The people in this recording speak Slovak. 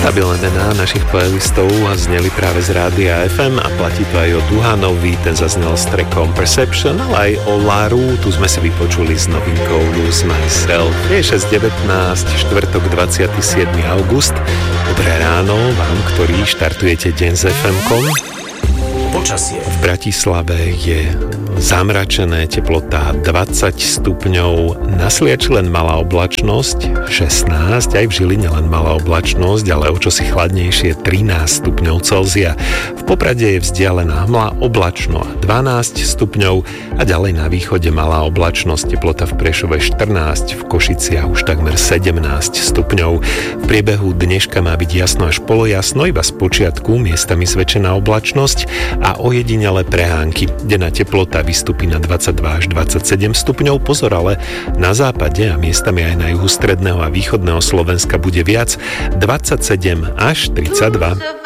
Stabilné mená našich playlistov zneli práve z Rádia FM a platí to aj o Duhanovi, ten zaznel s trackom Perception, ale aj o Laru, tu sme si vypočuli s novinkou Lose Myself. Je 6.19, štvrtok 27. august. Dobré ráno vám, ktorí štartujete deň s FM-kom. Počasie. V Bratislave je zamračené, teplota 20 stupňov, na Sliači len malá oblačnosť, 16, aj v Žiline len malá oblačnosť, ale o čosi chladnejšie 13 stupňov Celzia. V Poprade je vzdialená hmla, oblačno 12 stupňov a ďalej na východe malá oblačnosť, teplota v Prešove 14, v Košiciach už takmer 17 stupňov. V priebehu dneška má byť jasno až polojasno, iba z počiatku miestami zväčšená oblačnosť a ojedinele prehánky. Denná teplota vystúpi na 22 až 27 stupňov. Pozor, ale na západe a miestami aj na juhu stredného a východného Slovenska bude viac, 27 až 32.